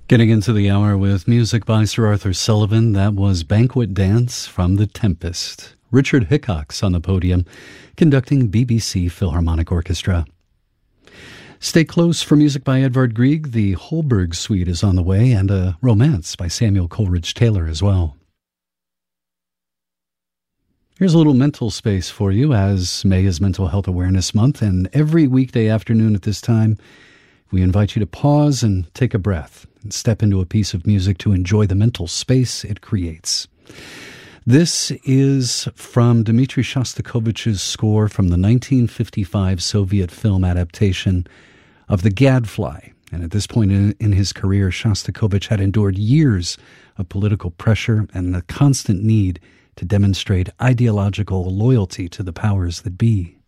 Getting into the hour with music by Sir Arthur Sullivan, that was Banquet Dance from The Tempest. Richard Hickox on the podium, conducting BBC Philharmonic Orchestra. Stay close for music by Edvard Grieg. The Holberg Suite is on the way, and a romance by Samuel Coleridge Taylor as well. Here's a little mental space for you, as May is Mental Health Awareness Month, and every weekday afternoon at this time, we invite you to pause and take a breath and step into a piece of music to enjoy the mental space it creates. This is from Dmitri Shostakovich's score from the 1955 Soviet film adaptation of The Gadfly. And at this point in his career, Shostakovich had endured years of political pressure and a constant need to demonstrate ideological loyalty to the powers that be.